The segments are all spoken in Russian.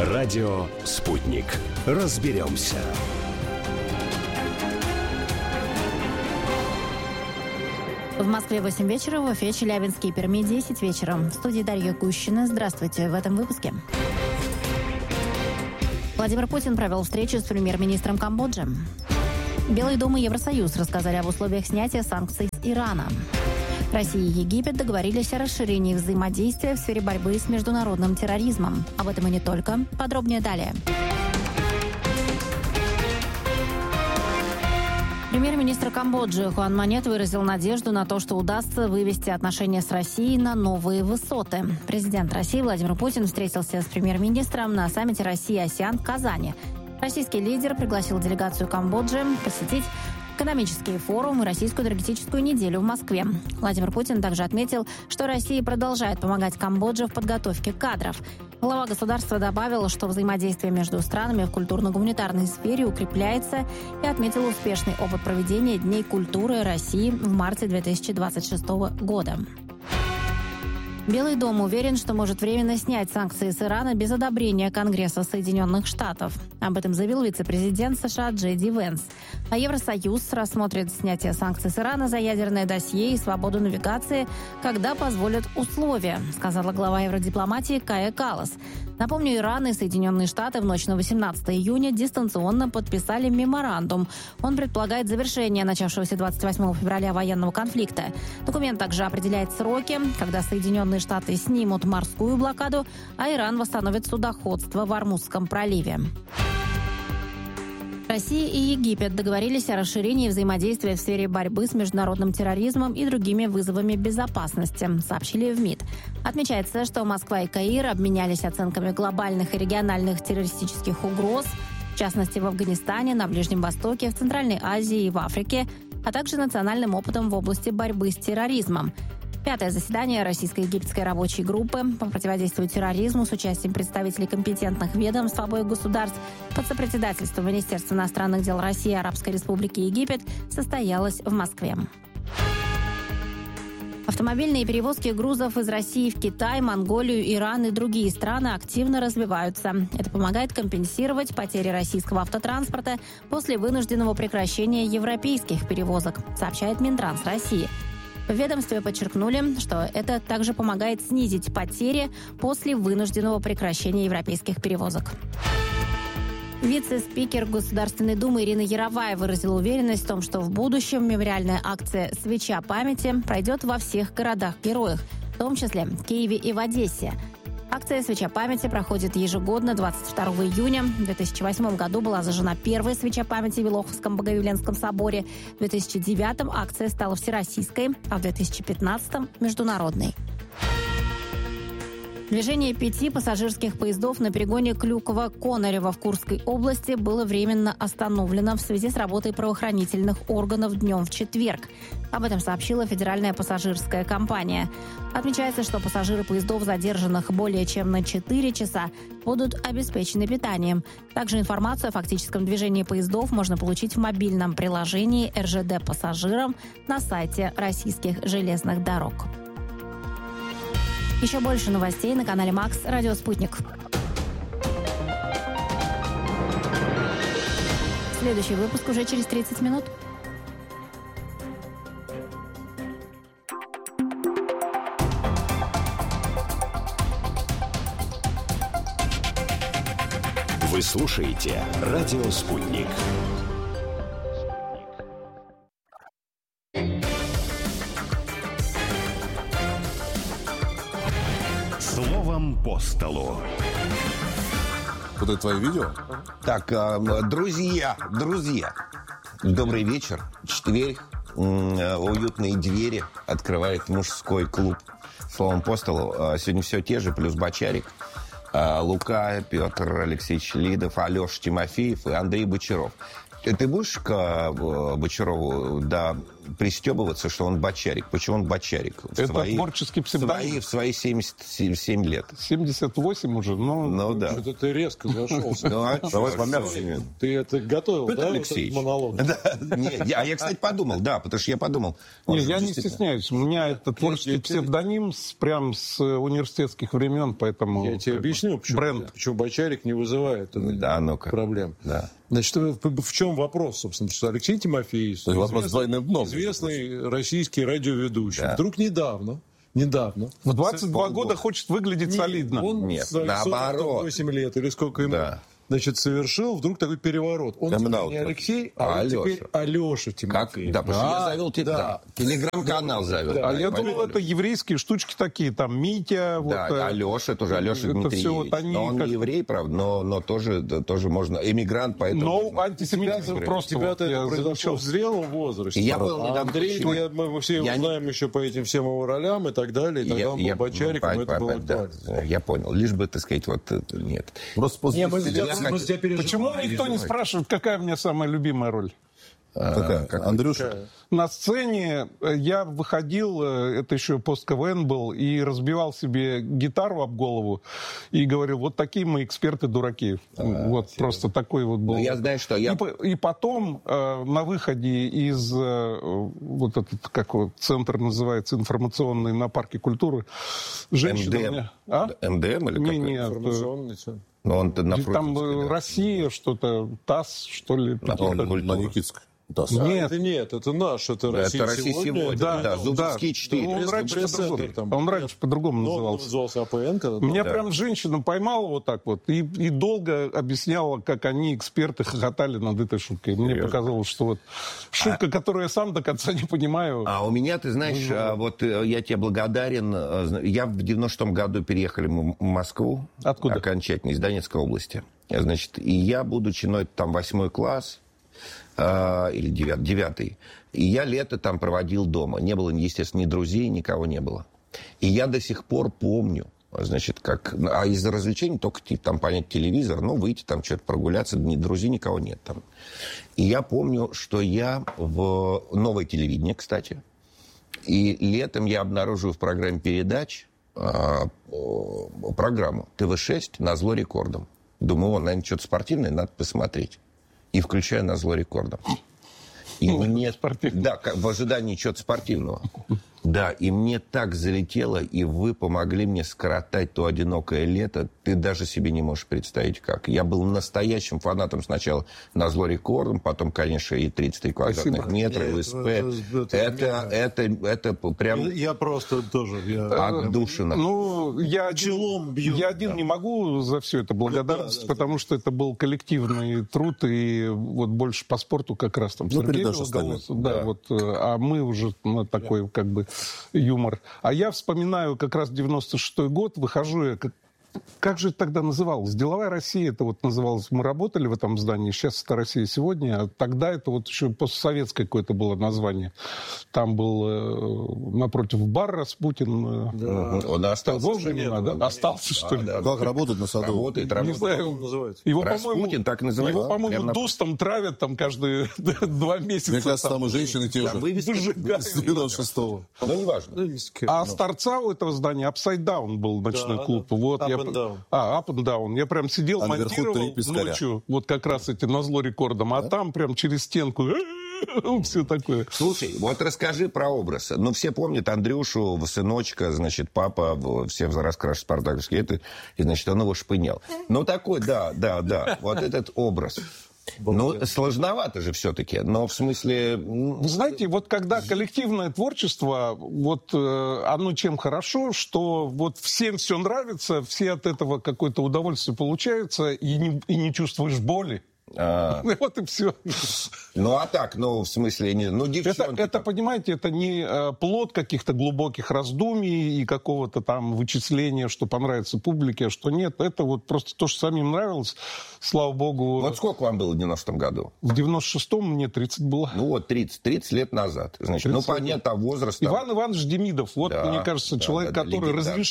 Радио «Спутник». Разберемся. В Москве 8 вечера, в Уфе, Челябинске и Перми 10 вечера. В студии Дарья Гущина. Здравствуйте. В этом выпуске. Владимир Путин провел встречу с премьер-министром Камбоджи. Белый дом и Евросоюз рассказали об условиях снятия санкций с Ирана. Россия и Египет договорились о расширении взаимодействия в сфере борьбы с международным терроризмом. Об этом и не только. Подробнее далее. Премьер-министр Камбоджи Хуан Манет выразил надежду на то, что удастся вывести отношения с Россией на новые высоты. Президент России Владимир Путин встретился с премьер-министром на саммите Россия-АСЕАН в Казани. Российский лидер пригласил делегацию Камбоджи посетить экономический форум и Российскую энергетическую неделю в Москве. Владимир Путин также отметил, что Россия продолжает помогать Камбодже в подготовке кадров. Глава государства добавил, что взаимодействие между странами в культурно-гуманитарной сфере укрепляется, и отметил успешный опыт проведения Дней культуры России в марте 2026 года. Белый дом уверен, что может временно снять санкции с Ирана без одобрения Конгресса Соединенных Штатов. Об этом заявил вице-президент США Джей Ди Венс. А Евросоюз рассмотрит снятие санкций с Ирана за ядерное досье и свободу навигации, когда позволят условия, сказала глава евродипломатии Кая Каллас. Напомню, Иран и Соединенные Штаты в ночь на 18 июня дистанционно подписали меморандум. Он предполагает завершение начавшегося 28 февраля военного конфликта. Документ также определяет сроки, когда Соединенные Штаты снимут морскую блокаду, а Иран восстановит судоходство в Ормузском проливе. Россия и Египет договорились о расширении взаимодействия в сфере борьбы с международным терроризмом и другими вызовами безопасности, сообщили в МИД. Отмечается, что Москва и Каир обменялись оценками глобальных и региональных террористических угроз, в частности в Афганистане, на Ближнем Востоке, в Центральной Азии и в Африке, а также национальным опытом в области борьбы с терроризмом. Пятое заседание российско-египетской рабочей группы по противодействию терроризму с участием представителей компетентных ведомств обоих государств под сопредседательством Министерства иностранных дел России и Арабской Республики Египет состоялось в Москве. Автомобильные перевозки грузов из России в Китай, Монголию, Иран и другие страны активно развиваются. Это помогает компенсировать потери российского автотранспорта после вынужденного прекращения европейских перевозок, сообщает Минтранс России. В ведомстве подчеркнули, что это также помогает снизить потери после вынужденного прекращения европейских перевозок. Вице-спикер Государственной Думы Ирина Яровая выразила уверенность в том, что в будущем мемориальная акция «Свеча памяти» пройдет во всех городах-героях, в том числе в Киеве и в Одессе. Акция «Свеча памяти» проходит ежегодно. 22 июня. В 2008 году была зажжена первая свеча памяти в Елоховском Богоявленском соборе. В 2009 акция стала всероссийской, а в 2015 – международной. Движение 5 пассажирских поездов на перегоне Клюково-Конорево в Курской области было временно остановлено в связи с работой правоохранительных органов днем в четверг. Об этом сообщила Федеральная пассажирская компания. Отмечается, что пассажиры поездов, задержанных более чем на 4 часа, будут обеспечены питанием. Также информацию о фактическом движении поездов можно получить в мобильном приложении РЖД пассажирам на сайте российских железных дорог. Еще больше новостей на канале Макс Радио Спутник. Следующий выпуск уже через 30 минут. Вы слушаете Радио Спутник. Словом по столу. Вот это твое видео? Так, друзья, добрый вечер. Четверг, уютные двери открывает мужской клуб. Словом по столу. Сегодня все те же, плюс Бочарик, Лука, Петр Алексеевич Лидов, Алеша Тимофеев и Андрей Бочаров. Ты будешь к Бочарову пристебываться, что он бочарик? Почему он бочарик? Это творческий псевдоним. В свои 77 лет. 78 уже, Ну да. Что-то ты резко зашелся. Давай помягче. Ты это готовил, Петр да, Алексеевич. этот монолог? А я, кстати, подумал, потому что я подумал. Нет, я не стесняюсь. У меня это творческий псевдоним прям с университетских времен, поэтому... Я тебе объясню, почему бочарик не вызывает проблем. Да. Значит, в чем вопрос, собственно? Что Алексей Тимофеев, вопрос с двойным дном. известный российский радиоведущий, вдруг недавно, в 22 года хочет выглядеть солидно. Он наоборот. 8 лет или сколько ему, значит, совершил вдруг такой переворот. Он теперь не Алексей, а теперь Алеша Тимофеев. Да, потому что я завел телеграм-канал завел. А я думал, это еврейские штучки такие, там, Митя. Да, Алеша тоже, Алеша Дмитриевич. Но он не еврей, правда, но тоже можно. Эмигрант, поэтому... Но антисемитизм просто... Тебя-то это произошло в зрелом возрасте. Я был Андрей, мы все его знаем еще по этим всем его ролям и так далее. И тогда он был бочариком, это было актуально. Я понял. Лишь бы, так сказать, нет. Просто после... Почему никто не спрашивает, какая у меня самая любимая роль? Какая? Андрюша? На сцене я выходил, это еще пост-КВН был, и разбивал себе гитару об голову и говорил, вот такие мы эксперты-дураки. Вот просто такой вот был. Я знаю, что я... И потом на выходе из вот этот, как вот, центр называется, информационный на Парке культуры, женщина... МДМ или какой? Нет, информационный центр. Но он-то напротив. Там Россия, что-то, ТАСС, что ли. На Никитской. Нет, это наш, это Россия сегодня. Да, Зубовские 4. Он раньше по-другому назывался. Назывался АПН. Меня прям женщина поймала вот так вот и долго объясняла, как они, эксперты, хохотали над этой шуткой. Мне показалось, что вот шутка, которую я сам до конца не понимаю. А у меня, ты знаешь, вот я тебе благодарен. Я в 96-м году переехали в Москву. Откуда? Окончательно, из Донецкой области. Значит, и я, будучи, это там 8 класс, или 9, и я лето там проводил дома. Не было, естественно, ни друзей, никого не было. И я до сих пор помню, значит, как... А из развлечений только там понять телевизор, выйти там что-то прогуляться, ни друзей никого нет там. И я помню, что я в Новое телевидение, кстати, и летом я обнаружил в программе передач программу ТВ-6 «Назло рекордом». Думаю, наверное, что-то спортивное, надо посмотреть. И включаю «Назло рекордом». И мне... Да, в ожидании чего-то спортивного. Да, и мне так залетело, и вы помогли мне скоротать то одинокое лето. Ты даже себе не можешь представить, как. Я был настоящим фанатом сначала «Назло рекордом», потом, конечно, и 33 квадратных метра, и СП. Это прям... Я просто тоже... Отдушина. Я один не могу за все это благодарность, потому что это был коллективный труд, и вот больше по спорту как раз там Сергей Волголосов. Да, вот, а мы уже на такой как бы юмор. А я вспоминаю как раз 96-й год, выхожу я, как же это тогда называлось? «Деловая Россия» это вот называлось. Мы работали в этом здании, сейчас это «Россия сегодня», а тогда это вот еще постсоветское какое-то было название. Там был напротив бар Распутин. Да. Он остался. Остался, что ли? Как работает на Садовой? Не знаю. Его, Распутин так называется. Его, по-моему, дустом травят там каждые 2 месяца. Мне кажется, там и женщины те же. С 96-го. Ну, неважно. А с торца у этого здания Upside Down был ночной клуб. Вот я... Up and Down. Я прям сидел, монтировал ночью, вот как раз эти «Назло рекордом», а там прям через стенку все такое. Слушай, вот расскажи про образ. Все помнят Андрюшу, сыночка, значит, папа, все раскрашены спартаковские, и, значит, он его шпынял. Такой, да, вот этот образ. Сложновато же все-таки, но в смысле... Вы знаете, вот когда коллективное творчество, вот оно чем хорошо, что вот всем все нравится, все от этого какое-то удовольствие получается, и не чувствуешь боли. Вот и все. В смысле, девчонки... Это, понимаете, это не плод каких-то глубоких раздумий и какого-то там вычисления, что понравится публике, а что нет. Это вот просто то, что самим нравилось, слава богу. Вот сколько вам было в 90-м году? В 96-м мне 30 было. 30 лет назад. Значит, понятно, возраст... Иван Иванович Демидов, вот, мне кажется, человек, который разрешил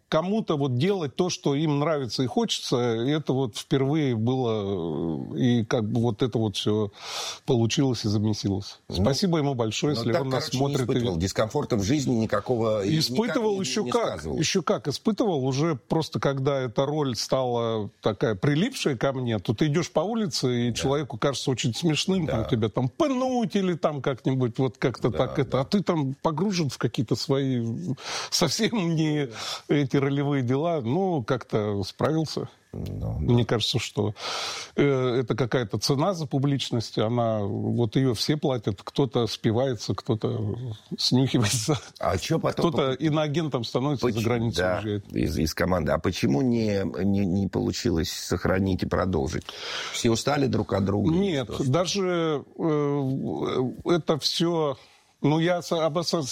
кому-то вот делать то, что им нравится и хочется, это вот впервые было, и как бы вот это вот все получилось и замесилось. Спасибо ему большое, если он нас смотрит. Не испытывал дискомфорта в жизни никакого. Испытывал еще как. Испытывал уже просто, когда эта роль стала такая прилипшая ко мне, то ты идешь по улице, и человеку кажется очень смешным, там, тебя там пнуть или там как-нибудь вот как-то так это, а ты там погружен в какие-то свои совсем не эти ролевые дела, ну, как-то справился. Мне кажется, что это какая-то цена за публичность, она, вот ее все платят, кто-то спивается, кто-то снюхивается, кто-то иноагентом становится, за границу уезжает. Из команды. А почему не получилось сохранить и продолжить? Все устали друг от друга? Нет, даже это все... Ну, я